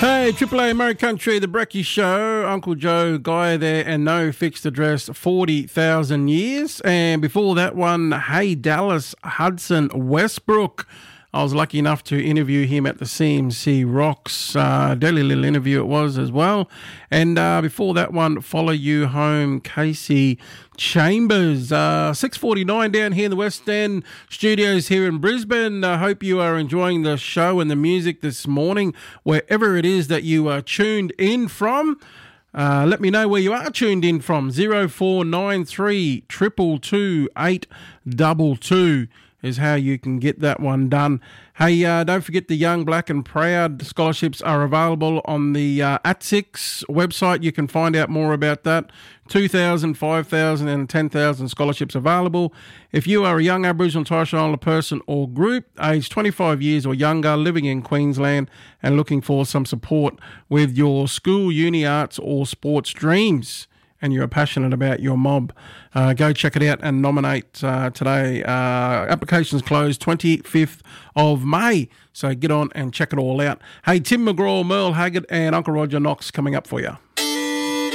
Hey, Triple A Murray Country, the Brecky Show. Uncle Joe, Guy there, and no fixed address, 40,000 years. And before that one, Hey Dallas, Hudson Westbrook. I was lucky enough to interview him at the CMC Rocks. Deadly little interview it was as well. And before that one, Follow You Home, Casey Chambers. 6:49 down here in the West End studios here in Brisbane. I hope you are enjoying the show and the music this morning, wherever it is that you are tuned in from. Let me know where you are tuned in from. 0493 222 822 is how you can get that one done. Hey, don't forget the Young, Black and Proud scholarships are available on the ATSIX website. You can find out more about that. 2,000, 5,000 and 10,000 scholarships available. If you are a young Aboriginal and Torres Strait Islander person or group, aged 25 years or younger, living in Queensland and looking for some support with your school, uni, arts or sports dreams, and you're passionate about your mob, go check it out and nominate today. Applications closed 25th of May, so get on and check it all out. Hey, Tim McGraw, Merle Haggard and Uncle Roger Knox coming up for you.